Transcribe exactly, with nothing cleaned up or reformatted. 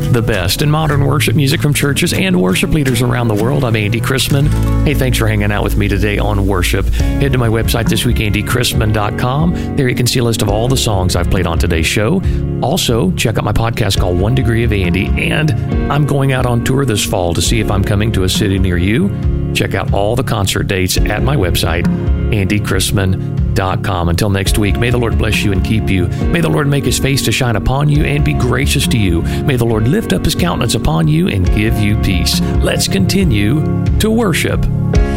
the best in modern worship music from churches and worship leaders around the world. I'm Andy Chrisman. Hey, thanks for hanging out with me today on worship. Head to my website this week, andy chrisman dot com. There you can see a list of all the songs I've played on today's show. Also, check out my podcast called One Degree of Andy. And I'm going out on tour this fall to see if I'm coming to a city near you. Check out all the concert dates at my website, andy chrisman dot com. Until next week, may the Lord bless you and keep you. May the Lord make his face to shine upon you and be gracious to you. May the Lord lift up his countenance upon you and give you peace. Let's continue to worship.